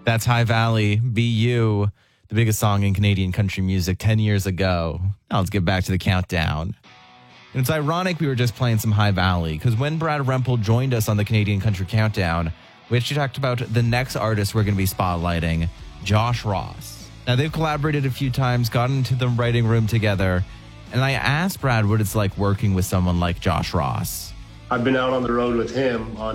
That's High Valley, Be You, the biggest song in Canadian country music 10 years ago. Now let's get back to the countdown. And it's ironic we were just playing some High Valley because when Brad Rempel joined us on the Canadian Country Countdown, we actually talked about the next artist we're going to be spotlighting, Josh Ross. Now, they've collaborated a few times, gotten into the writing room together, and I asked Brad what it's like working with someone like Josh Ross. I've been out on the road with him on